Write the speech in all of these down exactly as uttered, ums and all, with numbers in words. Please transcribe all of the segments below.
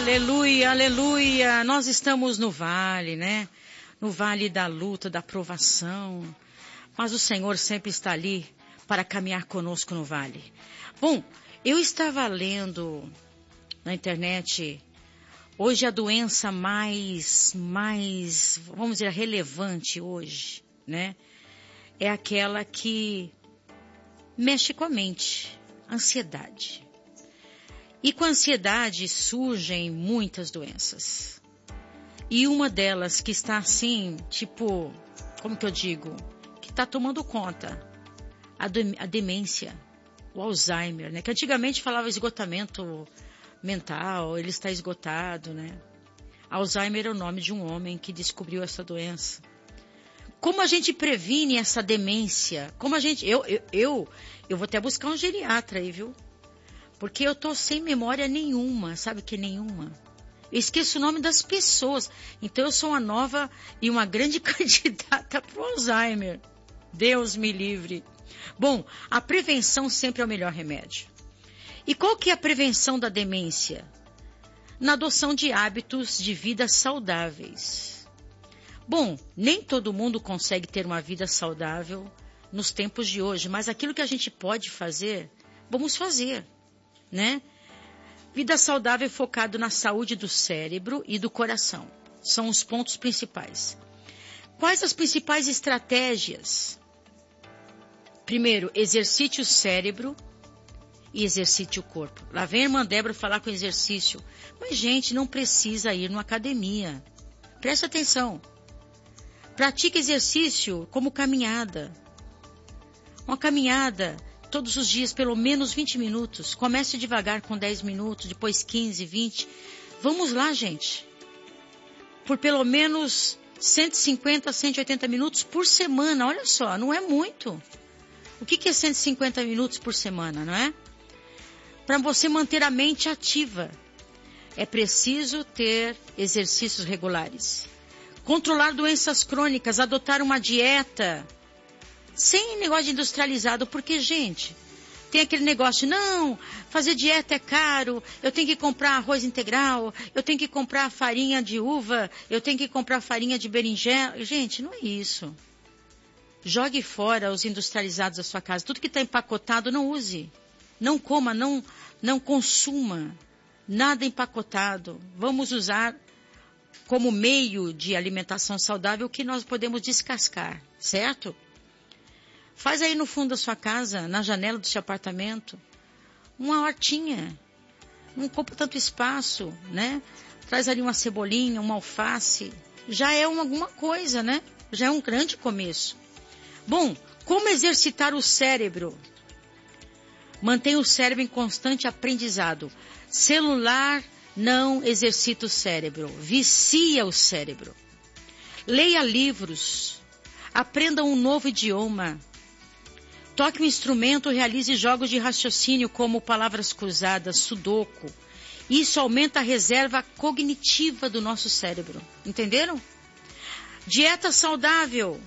Aleluia, aleluia. Nós estamos no vale, né? No vale da luta, da provação. Mas o Senhor sempre está ali para caminhar conosco no vale. Bom, eu estava lendo na internet, hoje a doença mais, mais, vamos dizer, relevante hoje, né? É aquela que mexe com a mente, ansiedade. E com a ansiedade surgem muitas doenças. E uma delas que está assim, tipo, como que eu digo? Que está tomando conta. A, de, a demência, o Alzheimer, né? Que antigamente falava esgotamento mental, ele está esgotado, né? Alzheimer é o nome de um homem que descobriu essa doença. Como a gente previne essa demência? Como a gente... Eu, eu, eu, eu vou até buscar um geriatra aí, viu? Porque eu tô sem memória nenhuma, sabe que nenhuma? Eu esqueço o nome das pessoas. Então eu sou uma nova e uma grande candidata para o Alzheimer. Deus me livre. Bom, a prevenção sempre é o melhor remédio. E qual que é a prevenção da demência? Na adoção de hábitos de vida saudáveis. Bom, nem todo mundo consegue ter uma vida saudável nos tempos de hoje, mas aquilo que a gente pode fazer, vamos fazer. Né? Vida saudável focado na saúde do cérebro e do coração. São os pontos principais. Quais as principais estratégias? Primeiro, exercite o cérebro e exercite o corpo. Lá vem a irmã Débora falar com exercício. Mas, gente, não precisa ir numa academia. Presta atenção. Pratique exercício como caminhada. Uma caminhada... Todos os dias, pelo menos vinte minutos. Comece devagar com dez minutos, depois quinze, vinte. Vamos lá, gente. Por pelo menos cento e cinquenta a cento e oitenta minutos por semana. Olha só, não é muito. O que é cento e cinquenta minutos por semana, não é? Para você manter a mente ativa, é preciso ter exercícios regulares. Controlar doenças crônicas, adotar uma dieta... Sem negócio de industrializado, porque, gente, tem aquele negócio, não, fazer dieta é caro, eu tenho que comprar arroz integral, eu tenho que comprar farinha de uva, eu tenho que comprar farinha de berinjela. Gente, não é isso. Jogue fora os industrializados da sua casa. Tudo que está empacotado, não use. Não coma, não, não consuma. Nada empacotado. Vamos usar como meio de alimentação saudável o que nós podemos descascar, certo? Faz aí no fundo da sua casa, na janela do seu apartamento, uma hortinha. Não ocupa tanto espaço, né? Traz ali uma cebolinha, uma alface. Já é uma, alguma coisa, né? Já é um grande começo. Bom, como exercitar o cérebro? Mantenha o cérebro em constante aprendizado. Celular não exercita o cérebro, vicia o cérebro. Leia livros. Aprenda um novo idioma. Toque um instrumento, realize jogos de raciocínio como palavras cruzadas, sudoku. Isso aumenta a reserva cognitiva do nosso cérebro. Entenderam? Dieta saudável.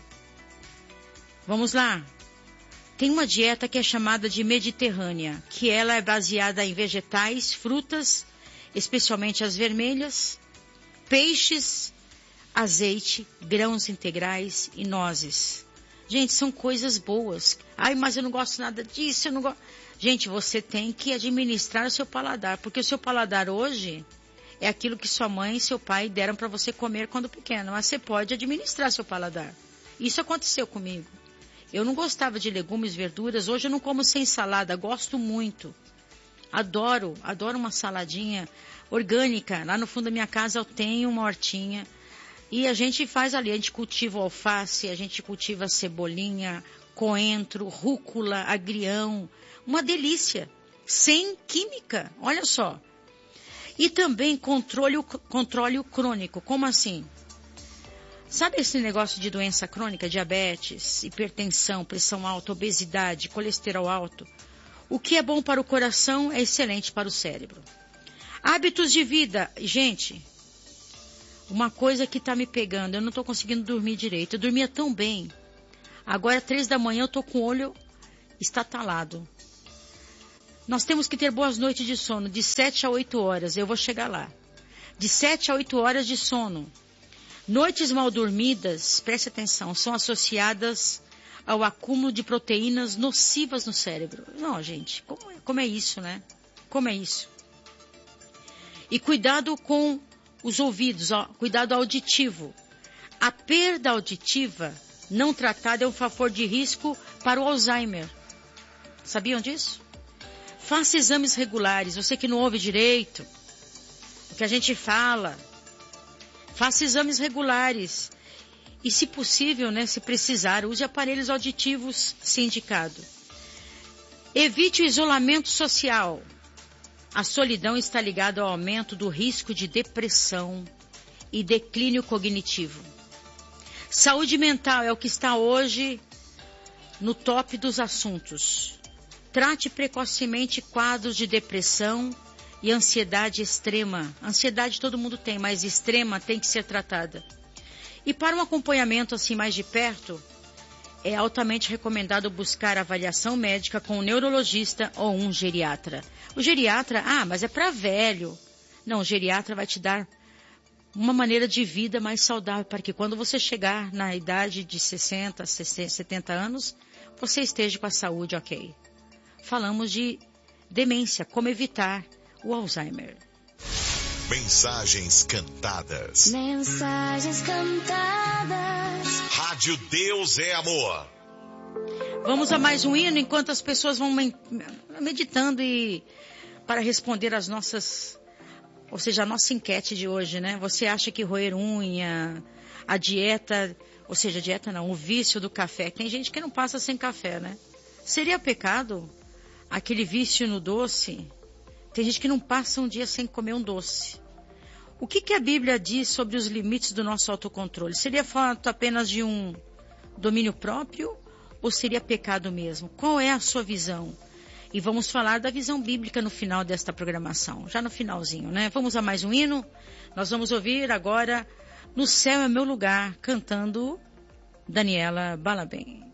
Vamos lá. Tem uma dieta que é chamada de mediterrânea, que ela é baseada em vegetais, frutas, especialmente as vermelhas, peixes, azeite, grãos integrais e nozes. Gente, são coisas boas. Ai, mas eu não gosto nada disso, eu não gosto... Gente, você tem que administrar o seu paladar, porque o seu paladar hoje é aquilo que sua mãe e seu pai deram para você comer quando pequeno, mas você pode administrar seu paladar. Isso aconteceu comigo. Eu não gostava de legumes, verduras, hoje eu não como sem salada, gosto muito. Adoro, adoro uma saladinha orgânica. Lá no fundo da minha casa eu tenho uma hortinha. E a gente faz ali, a gente cultiva o alface, a gente cultiva cebolinha, coentro, rúcula, agrião. Uma delícia, sem química, olha só. E também controle o, controle o crônico, como assim? Sabe esse negócio de doença crônica, diabetes, hipertensão, pressão alta, obesidade, colesterol alto? O que é bom para o coração é excelente para o cérebro. Hábitos de vida, gente... Uma coisa que está me pegando, eu não estou conseguindo dormir direito. Eu dormia tão bem. Agora, três da manhã, eu estou com o olho estatalado. Nós temos que ter boas noites de sono, de sete a oito horas. Eu vou chegar lá. de sete a oito horas de sono. Noites mal dormidas, preste atenção, são associadas ao acúmulo de proteínas nocivas no cérebro. Não, gente, como é, como é isso, né? Como é isso? E cuidado com os ouvidos, ó, cuidado auditivo. A perda auditiva não tratada é um fator de risco para o Alzheimer. Sabiam disso? Faça exames regulares. Você que não ouve direito o que a gente fala, faça exames regulares. E, se possível, né, se precisar, use aparelhos auditivos, se indicado. Evite o isolamento social. A solidão está ligada ao aumento do risco de depressão e declínio cognitivo. Saúde mental é o que está hoje no top dos assuntos. Trate precocemente quadros de depressão e ansiedade extrema. Ansiedade todo mundo tem, mas extrema tem que ser tratada. E para um acompanhamento assim mais de perto, é altamente recomendado buscar avaliação médica com um neurologista ou um geriatra. O geriatra, ah, mas é para velho. Não, o geriatra vai te dar uma maneira de vida mais saudável para que quando você chegar na idade de sessenta, setenta anos, você esteja com a saúde ok. Falamos de demência, como evitar o Alzheimer. Mensagens cantadas. Mensagens cantadas. Rádio Deus é Amor. Vamos a mais um hino enquanto as pessoas vão meditando e para responder as nossas, ou seja, a nossa enquete de hoje, né? Você acha que roer unha, a dieta, ou seja, a dieta não, o vício do café. Tem gente que não passa sem café, né? Seria pecado aquele vício no doce? Tem gente que não passa um dia sem comer um doce. O que, que a Bíblia diz sobre os limites do nosso autocontrole? Seria fato apenas de um domínio próprio ou seria pecado mesmo? Qual é a sua visão? E vamos falar da visão bíblica no final desta programação, já no finalzinho, né? Vamos a mais um hino? Nós vamos ouvir agora No Céu é Meu Lugar, cantando Daniela Balabem.